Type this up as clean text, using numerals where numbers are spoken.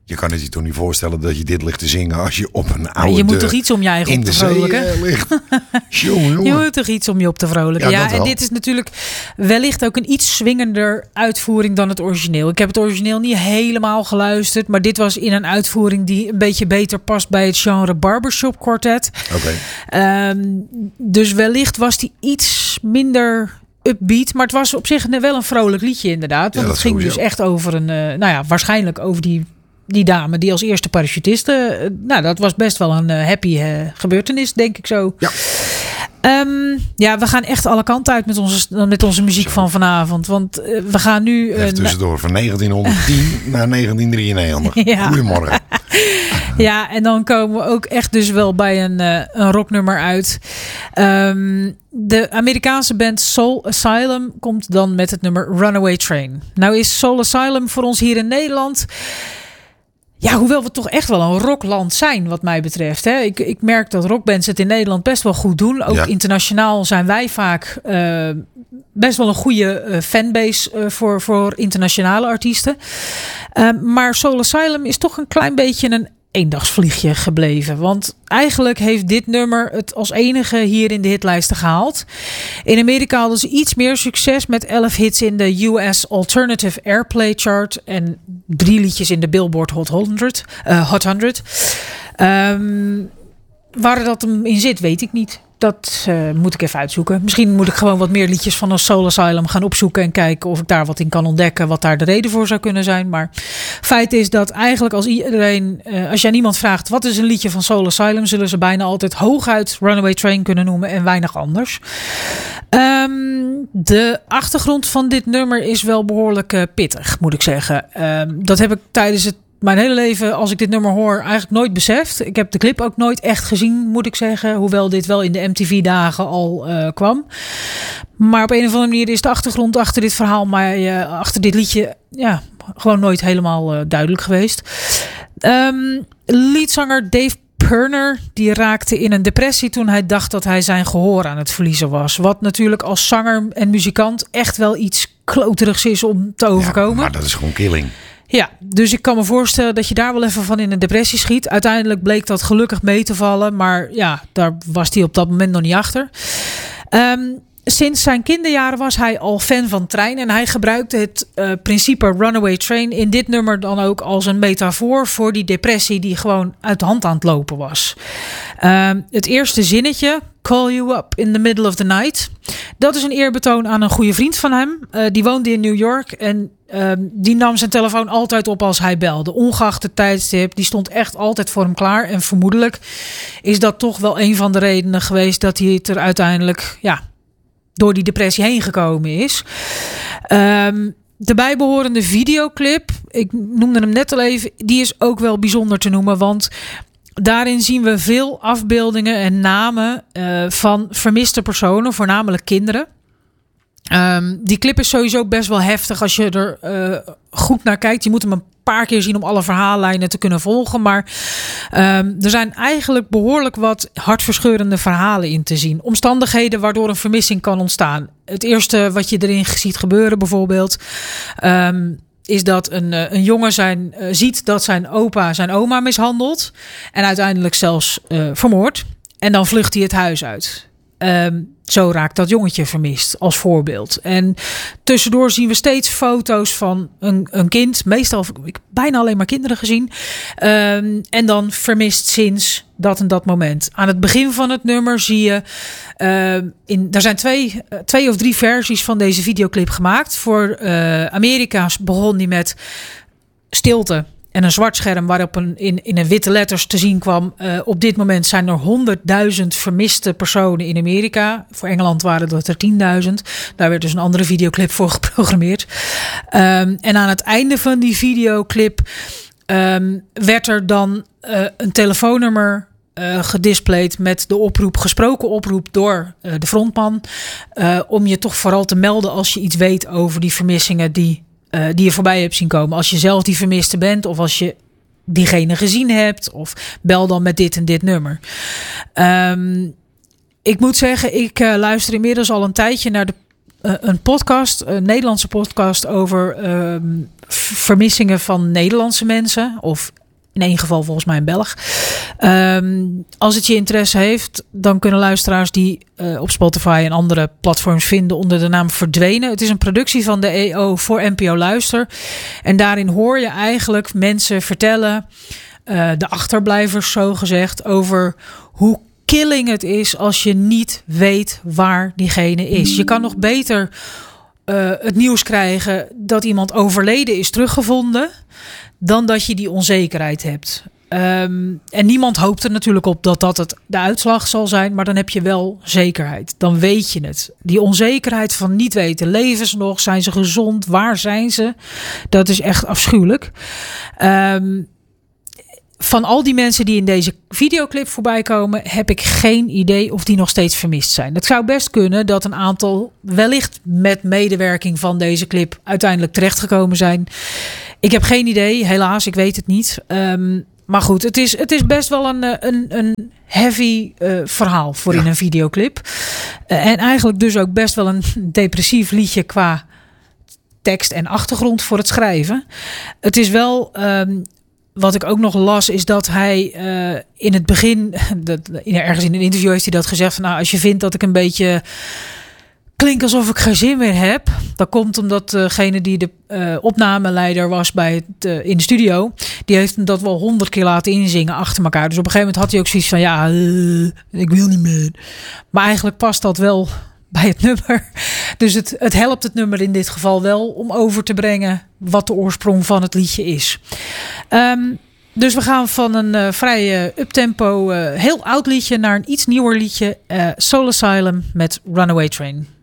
Je kan het je toch niet voorstellen dat je dit ligt te zingen als je op een oude je moet toch iets om je eigen op te vrolijken? ligt. Jongen. Je moet toch iets om je op te vrolijken. Ja, en dit is natuurlijk wellicht ook een iets swingender uitvoering dan het origineel. Ik heb het origineel niet helemaal geluisterd, maar dit was in een uitvoering die een beetje beter past bij het genre barbershop quartet. Okay. Dus wellicht was die iets minder upbeat, maar het was op zich wel een vrolijk liedje inderdaad. Want het ging sowieso. Dus echt over waarschijnlijk over die dame die als eerste parachutiste. Dat was best wel een happy gebeurtenis, denk ik zo. Ja. We gaan echt alle kanten uit met onze muziek van vanavond. Want we gaan nu... Even tussendoor, van 1910 naar 1993. Ja. Goedemorgen. Ja, en dan komen we ook echt dus wel bij een rocknummer uit. De Amerikaanse band Soul Asylum komt dan met het nummer Runaway Train. Nou is Soul Asylum voor ons hier in Nederland... Ja, hoewel we toch echt wel een rockland zijn wat mij betreft. Hè. Ik merk dat rockbands het in Nederland best wel goed doen. Ook internationaal zijn wij vaak best wel een goede fanbase voor internationale artiesten. Maar Soul Asylum is toch een klein beetje een eendagsvliegje gebleven. Want eigenlijk heeft dit nummer het als enige hier in de hitlijsten gehaald. In Amerika hadden ze iets meer succes met 11 hits in de US Alternative Airplay Chart en 3 liedjes in de Billboard Hot 100. Waar dat hem in zit, weet ik niet. Dat moet ik even uitzoeken. Misschien moet ik gewoon wat meer liedjes van een Soul Asylum gaan opzoeken en kijken of ik daar wat in kan ontdekken, wat daar de reden voor zou kunnen zijn. Maar feit is dat eigenlijk als je aan iemand vraagt wat is een liedje van Soul Asylum, zullen ze bijna altijd hooguit Runaway Train kunnen noemen en weinig anders. De achtergrond van dit nummer is wel behoorlijk pittig, moet ik zeggen. Dat heb ik tijdens mijn hele leven, als ik dit nummer hoor, eigenlijk nooit beseft. Ik heb de clip ook nooit echt gezien, moet ik zeggen. Hoewel dit wel in de MTV-dagen al kwam. Maar op een of andere manier is de achtergrond achter dit verhaal, maar achter dit liedje, gewoon nooit helemaal duidelijk geweest. Leadzanger Dave Pirner, die raakte in een depressie toen hij dacht dat hij zijn gehoor aan het verliezen was. Wat natuurlijk als zanger en muzikant echt wel iets kloterigs is om te overkomen. Ja, maar dat is gewoon killing. Ja, dus ik kan me voorstellen dat je daar wel even van in een depressie schiet. Uiteindelijk bleek dat gelukkig mee te vallen. Maar ja, daar was hij op dat moment nog niet achter. Sinds zijn kinderjaren was hij al fan van treinen. En hij gebruikte het principe Runaway Train in dit nummer dan ook als een metafoor voor die depressie die gewoon uit de hand aan het lopen was. Het eerste zinnetje, call you up in the middle of the night. Dat is een eerbetoon aan een goede vriend van hem. Die woonde in New York en die nam zijn telefoon altijd op als hij belde. Ongeacht het tijdstip. Die stond echt altijd voor hem klaar. En vermoedelijk is dat toch wel een van de redenen geweest dat hij het er uiteindelijk door die depressie heen gekomen is. De bijbehorende videoclip, ik noemde hem net al even, die is ook wel bijzonder te noemen. Want daarin zien we veel afbeeldingen en namen van vermiste personen, voornamelijk kinderen. Die clip is sowieso best wel heftig als je er goed naar kijkt. Je moet hem een paar keer zien om alle verhaallijnen te kunnen volgen. Maar er zijn eigenlijk behoorlijk wat hartverscheurende verhalen in te zien. Omstandigheden waardoor een vermissing kan ontstaan. Het eerste wat je erin ziet gebeuren bijvoorbeeld is dat een jongen ziet dat zijn opa zijn oma mishandelt. En uiteindelijk zelfs vermoordt. En dan vlucht hij het huis uit. Zo raakt dat jongetje vermist, als voorbeeld. En tussendoor zien we steeds foto's van een kind. Meestal heb ik bijna alleen maar kinderen gezien. En dan vermist sinds dat en dat moment. Aan het begin van het nummer zie je er zijn twee of drie versies van deze videoclip gemaakt. Voor Amerika's begon die met stilte en een zwart scherm waarop in een witte letters te zien kwam. Op dit moment zijn er 100.000 vermiste personen in Amerika. Voor Engeland waren dat er 10.000. Daar werd dus een andere videoclip voor geprogrammeerd. En aan het einde van die videoclip werd er dan een telefoonnummer gedisplayed met de gesproken oproep door de frontman. Om je toch vooral te melden als je iets weet over die vermissingen die je voorbij hebt zien komen. Als je zelf die vermiste bent of als je diegene gezien hebt. Of bel dan met dit en dit nummer. Ik moet zeggen, ik luister inmiddels al een tijdje naar een podcast. Een Nederlandse podcast over vermissingen van Nederlandse mensen. Of In één geval volgens mij een Belg. Als het je interesse heeft, dan kunnen luisteraars die op Spotify en andere platforms vinden onder de naam Verdwenen. Het is een productie van de EO voor NPO Luister. En daarin hoor je eigenlijk mensen vertellen, de achterblijvers zogezegd, over hoe killing het is als je niet weet waar diegene is. Je kan nog beter het nieuws krijgen dat iemand overleden is teruggevonden, dan dat je die onzekerheid hebt. En niemand hoopt er natuurlijk op dat dat het de uitslag zal zijn, maar dan heb je wel zekerheid. Dan weet je het. Die onzekerheid van niet weten, leven ze nog? Zijn ze gezond? Waar zijn ze? Dat is echt afschuwelijk. Van al die mensen die in deze videoclip voorbij komen, heb ik geen idee of die nog steeds vermist zijn. Het zou best kunnen dat een aantal wellicht met medewerking van deze clip uiteindelijk terechtgekomen zijn. Ik heb geen idee, helaas, ik weet het niet. Maar goed, het is best wel een heavy verhaal voor in een videoclip. En eigenlijk dus ook best wel een depressief liedje qua tekst en achtergrond voor het schrijven. Het is wel, wat ik ook nog las, is dat hij in het begin, ergens in een interview heeft hij dat gezegd, van, nou, als je vindt dat ik een beetje klink alsof ik geen zin meer heb, dat komt omdat degene die de opnameleider was bij het, in de studio, die heeft hem dat wel 100 keer laten inzingen achter elkaar. Dus op een gegeven moment had hij ook zoiets van, ja, ik wil niet meer. Maar eigenlijk past dat wel bij het nummer. Dus het helpt het nummer in dit geval wel om over te brengen wat de oorsprong van het liedje is. Dus we gaan van een vrij uptempo, heel oud liedje naar een iets nieuwer liedje. Soul Asylum met Runaway Train.